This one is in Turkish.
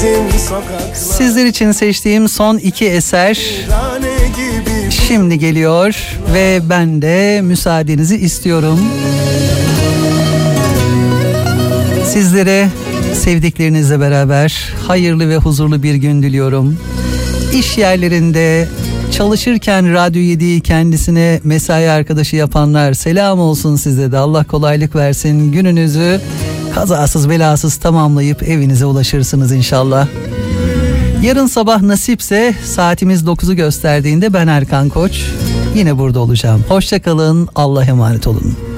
Sizler için seçtiğim son 2 eser şimdi geliyor ve ben de müsaadenizi istiyorum. Sizlere sevdiklerinizle beraber hayırlı ve huzurlu bir gün diliyorum. İş yerlerinde çalışırken Radyo 7'yi kendisine mesai arkadaşı yapanlar, selam olsun size de. Allah kolaylık versin. Gününüzü kazasız belasız tamamlayıp evinize ulaşırsınız inşallah. Yarın sabah nasipse saatimiz 9'u gösterdiğinde ben Erkan Koç yine burada olacağım. Hoşça kalın, Allah'a emanet olun.